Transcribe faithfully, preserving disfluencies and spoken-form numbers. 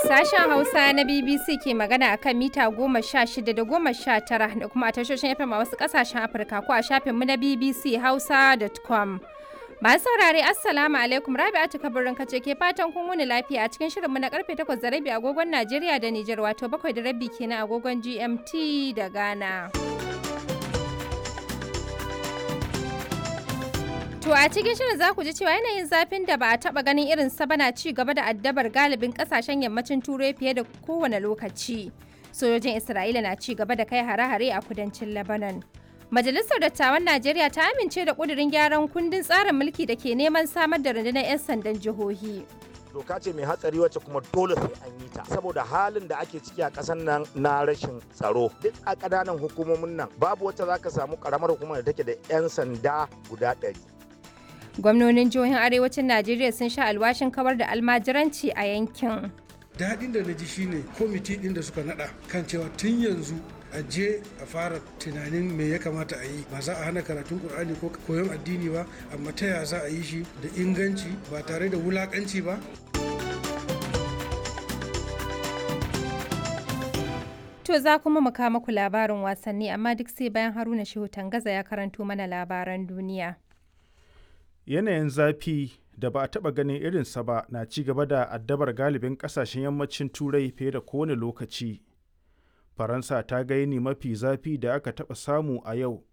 Sashen Hausa na B B C ke magana a kan mita goma sha shida da goma sha tara da kuma a tashoshin F M a wasu ƙasashen Afirka ko a shafinmu na b b c hausa dot com. Masu saurare Assalamu alaikum, Rabi'atu Kabirin kace ke fatan kun wuni lafiya a cikin shirinmu na karfe takwas da rabi agogon Najeriya da Nijar, wato bakwai da rabi kenan agogon G M T da Ghana. To a cikin shirin za ku ji cewa yanayin zafin da ba a taba ganin irin sa bana ci gaba da addabar galibin kasashen yammacin Turai fiye da kowane lokaci. Sojojin Isra'ila na ci gaba da kai hare-hare a kudancin Lebanon. Majalisar Dattawan Najeriya ta amince da ƙudurin gyaran kundin tsarin mulki da ke neman samar da rundunar 'yan sandan jihohi. Doka ce mai hatsari wacce kuma dole sai an yi ta saboda halin da ake ciki a ƙasar nan na rashin tsaro. Duk a ƙananan hukumomin nan babu wacce za ka samu ƙaramar hukumar da take da 'yan sanda guda ɗari. Gwamnonin jihohin arewacin Najeriya sun sha alwashin kawar da almajiranci a yankin. Daɗin da na ji shine kwamiti ɗin da suka naɗa kan cewa tun yanzu a je a fara tunanin me ya kamata a yi, ba za a hana karatun Kur'ani ko koyon addini ba, amma ta ya za a yi shi da inganci ba tare da wulakanci ba. To za kuma mu kawo muku labarin wasanni, amma duk sai bayan Haruna Shehu Tangaza ya karanto mana labaran duniya. Yanayin zafi da ba a taɓa ganin irinsa ba na ci gaba da addabar galibin ƙasashen yammacin Turai fiye da kowane lokaci. Faransa ta ga yini mafi zafi da aka taɓa samu a yau,